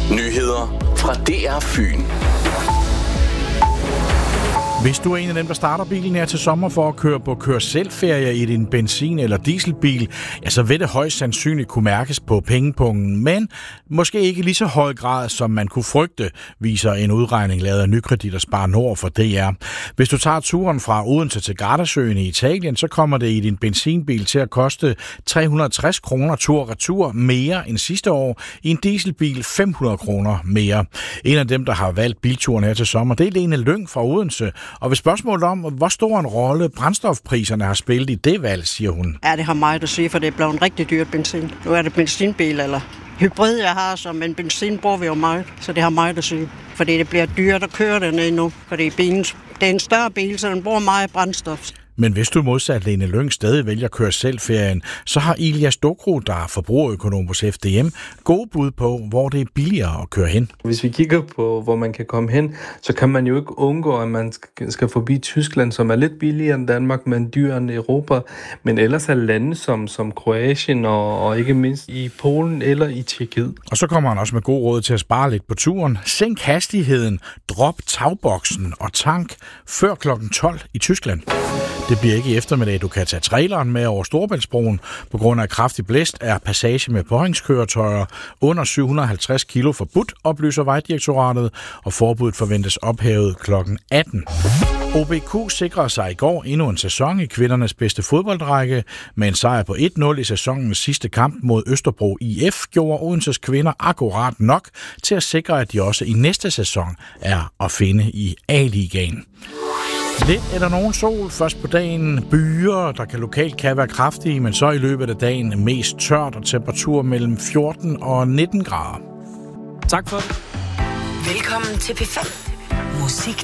Nyheder fra DR Fyn. Hvis du er en af dem, der starter bilen her til sommer for at køre på kør-selv-ferie i din benzin- eller dieselbil, ja, så vil det højst sandsynligt kunne mærkes på pengepungen, men måske ikke i lige så høj grad, som man kunne frygte, viser en udregning lavet af Nykredit og Spar Nord for DR. Hvis du tager turen fra Odense til Gardasøen i Italien, så kommer det i din benzinbil til at koste 360 kroner tur-retur mere end sidste år, i en dieselbil 500 kroner mere. En af dem, der har valgt bilturen her til sommer, det er Lene Lyng fra Odense. Og ved spørgsmålet om, hvor stor en rolle brændstofpriserne har spillet i det valg, siger hun. Ja, det har meget at sige, for det er blevet en rigtig dyrt benzin. Nu er det benzinbil eller hybrid, jeg har, så men benzin bruger vi jo meget, så det har meget at sige. Fordi det bliver dyrt at køre dernede nu, fordi det er en større bil, så den bruger meget brændstof. Men hvis du modsat Lene Lyng stadig vælger at køre selv-ferien, så har Ilias Dokro, der er forbrugerøkonom hos FDM, gode bud på, hvor det er billigere at køre hen. Hvis vi kigger på, hvor man kan komme hen, så kan man jo ikke undgå, at man skal forbi Tyskland, som er lidt billigere end Danmark, men dyrere end Europa. Men ellers er lande som Kroatien og ikke mindst i Polen eller i Tjekkiet. Og så kommer han også med god råd til at spare lidt på turen. Sænk hastigheden, drop tagboksen og tank før kl. 12 i Tyskland. Det bliver ikke i eftermiddag, du kan tage traileren med over Storebæltsbroen. På grund af kraftig blæst er passage med påhængskøretøjer under 750 kilo forbudt, oplyser Vejdirektoratet, og forbuddet forventes ophævet kl. 18. OBQ sikrer sig i går endnu en sæson i kvindernes bedste fodboldrække. Med en sejr på 1-0 i sæsonens sidste kamp mod Østerbro IF, gjorde Odenses kvinder akkurat nok til at sikre, at de også i næste sæson er at finde i A-ligaen. Lidt eller nogen sol først på dagen, byer, der lokalt være kraftige, men så i løbet af dagen mest tørt og temperatur mellem 14 og 19 grader. Tak for det. Velkommen til P5. Musik